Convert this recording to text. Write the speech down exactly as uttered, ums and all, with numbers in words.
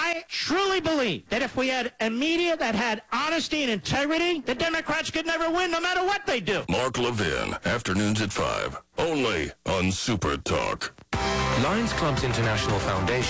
I truly believe that if we had a media that had honesty and integrity, the Democrats could never win no matter what they do. Mark Levin, afternoons at five, only on Super Talk. Lions Clubs International Foundation